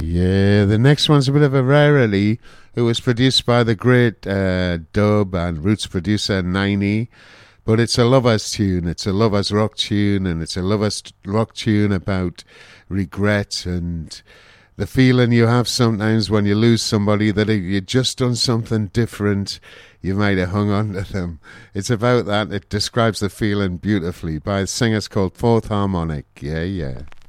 Yeah, the next one's a bit of a rarity. It was produced by the great dub and roots producer Niney, but it's a lovers tune. It's a lovers rock tune, and it's a lovers rock tune about regret and the feeling you have sometimes when you lose somebody that if you'd just done something different, you might have hung on to them. It's about that. It describes the feeling beautifully by singers called Fourth Harmonic. Yeah, yeah.